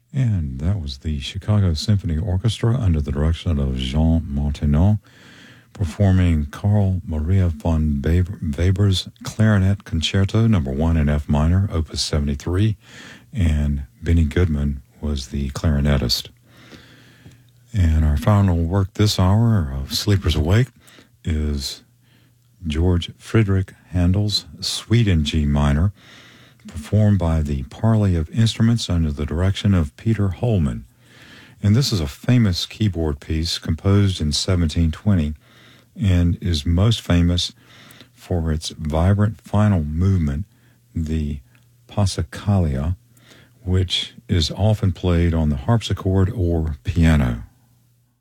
And that was the Chicago Symphony Orchestra under the direction of Jean Martineau, performing Carl Maria von Weber's Clarinet Concerto No. 1 in F minor, Opus 73, and Benny Goodman was the clarinetist. And our final work this hour of Sleepers Awake is George Friedrich Handel's Suite in G minor, performed by the Parley of Instruments under the direction of Peter Holman. And this is a famous keyboard piece composed in 1720 and is most famous for its vibrant final movement, the Passacaglia, which is often played on the harpsichord or piano.